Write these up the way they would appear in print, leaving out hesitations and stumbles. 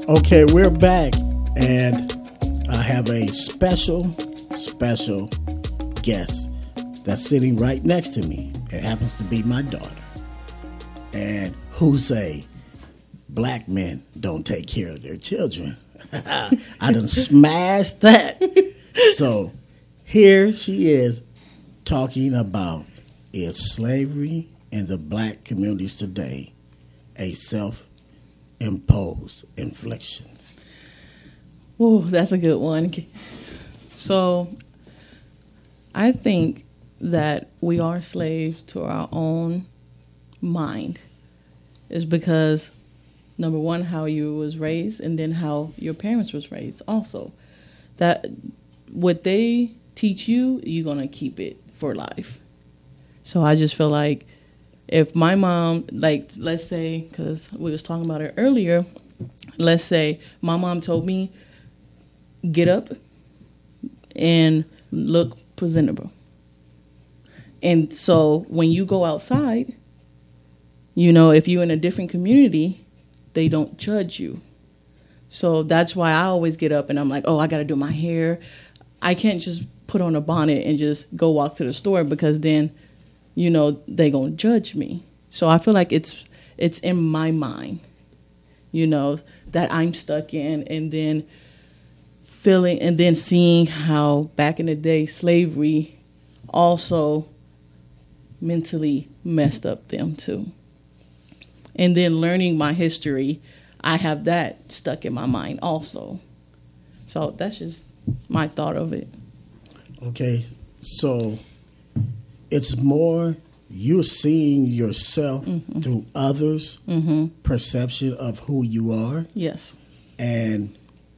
Okay, we're back, and I have a special guest that's sitting right next to me. It happens to be my daughter. And who say black men don't take care of their children? I done smashed that. So here she is talking about, is slavery in the black communities today a self-imposed infliction? Oh, that's a good one. So I think that we are slaves to our own mind. Is because, number one, how you was raised, and then how your parents was raised also. That what they teach you, you're going to keep it for life. So I just feel like if my mom, like, let's say, because we was talking about it earlier, let's say my mom told me, get up and look presentable. And so when you go outside, you know, if you're in a different community, they don't judge you. So that's why I always get up and I'm like, oh, I got to do my hair. I can't just put on a bonnet and just go walk to the store, because then, you know, they going to judge me. So I feel like it's in my mind, you know, that I'm stuck in, and then feeling and then seeing how back in the day slavery also mentally messed up them too. And then learning my history, I have that stuck in my mind also. So that's just my thought of it. Okay, so it's more you're seeing yourself through others' perception of who you are. Yes. And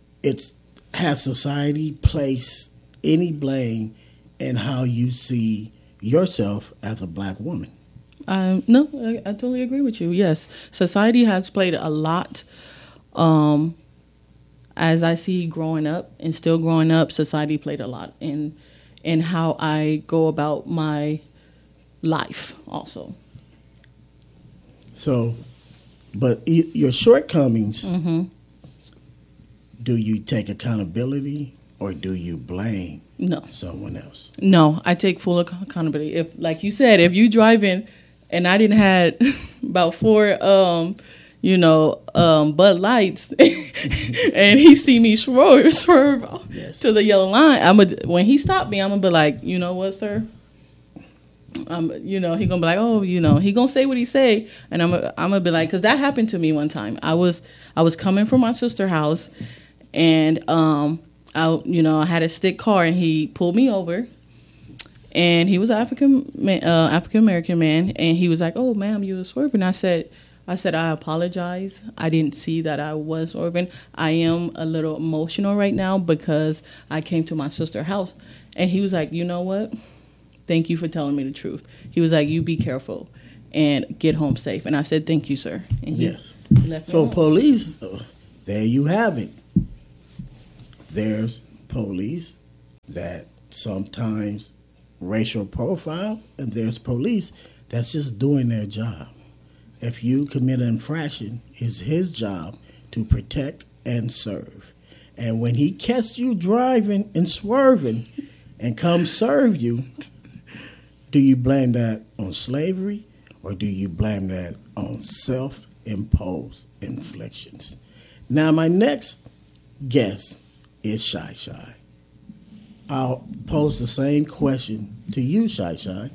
has society placed any blame in how you see yourself as a black woman? No, I totally agree with you. Yes, society has played a lot. As I see growing up and still growing up, society played a lot in how I go about my life also. So, but your shortcomings, do you take accountability or do you blame someone else? No, I take full accountability. If, like you said, if you driving and I didn't had about 4, Bud Lights, and he see me swerve to the yellow line, when he stopped me, I'm gonna be like, you know what, sir? He gonna be like, oh, he gonna say what he say, and I'm gonna be like, because that happened to me one time. I was coming from my sister's house, and I had a stick car, and he pulled me over, and he was an African American man, and he was like, oh, ma'am, you were swerving. I said, I apologize. I didn't see that I was swerving. I am a little emotional right now because I came to my sister's house, and he was like, you know what? Thank you for telling me the truth. He was like, you be careful and get home safe. And I said, thank you, sir. And he left me So alone. police, there you have it. There's police that sometimes racial profile, and there's police that's just doing their job. If you commit an infraction, it's his job to protect and serve. And when he catches you driving and swerving and come serve you, do you blame that on slavery or do you blame that on self-imposed inflictions? Now, my next guest is Shy Shy. I'll pose the same question to you, Shy Shy.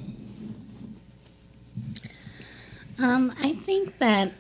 I think that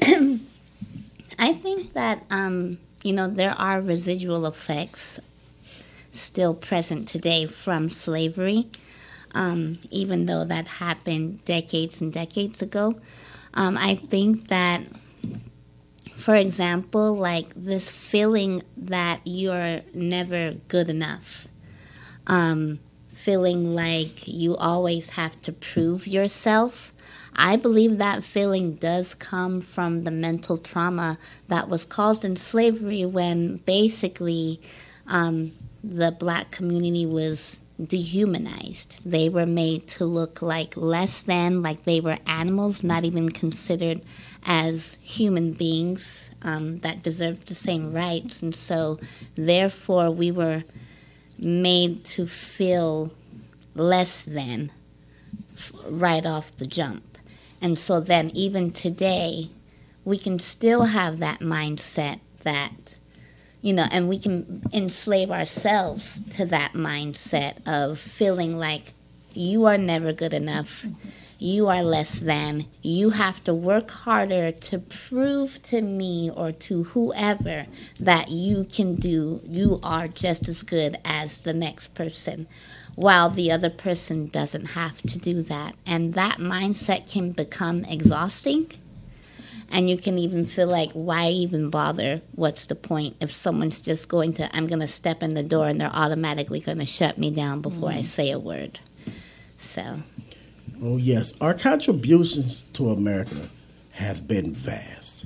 there are residual effects still present today from slavery, even though that happened decades and decades ago. I think that, for example, like this feeling that you're never good enough, feeling like you always have to prove yourself. I believe that feeling does come from the mental trauma that was caused in slavery when basically the black community was dehumanized. They were made to look like less than, like they were animals, not even considered as human beings that deserved the same rights. And so, therefore, we were made to feel less than right off the jump. And so then, even today, we can still have that mindset that, and we can enslave ourselves to that mindset of feeling like you are never good enough, you are less than, you have to work harder to prove to me or to whoever that you are just as good as the next person, while the other person doesn't have to do that. And that mindset can become exhausting. And you can even feel like, why even bother? What's the point if someone's just I'm going to step in the door and they're automatically going to shut me down before I say a word. So. Oh, yes. Our contributions to America has been vast.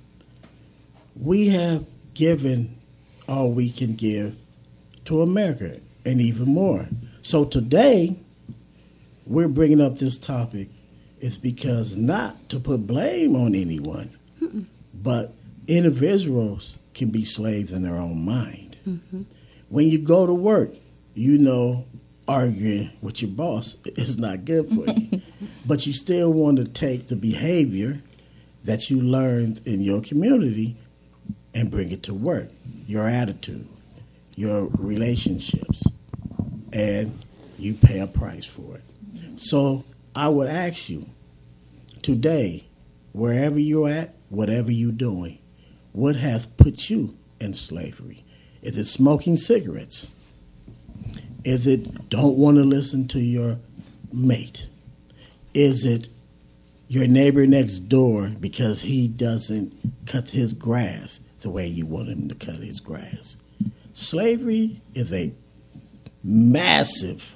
We have given all we can give to America and even more. So today, we're bringing up this topic. It's because not to put blame on anyone, but individuals can be slaves in their own mind. Mm-hmm. When you go to work, arguing with your boss is not good for you. But you still want to take the behavior that you learned in your community and bring it to work. Your attitude, your relationships, and you pay a price for it. So I would ask you today, wherever you're at, whatever you're doing, what has put you in slavery? Is it smoking cigarettes? Is it don't want to listen to your mate? Is it your neighbor next door because he doesn't cut his grass the way you want him to cut his grass? Slavery is a massive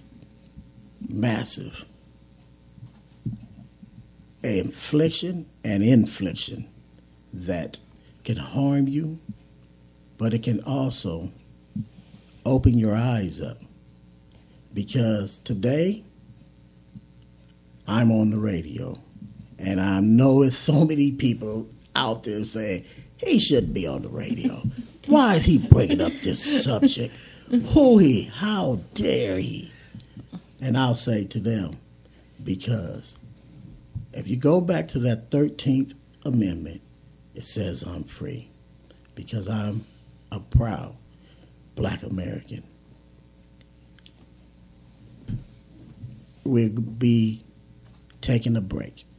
infliction that can harm you, but it can also open your eyes up. Because today, I'm on the radio, and I know there's so many people out there saying, he shouldn't be on the radio. Why is he bringing up this subject? How dare he? And I'll say to them, because if you go back to that 13th Amendment, it says I'm free because I'm a proud Black American. We'll be taking a break.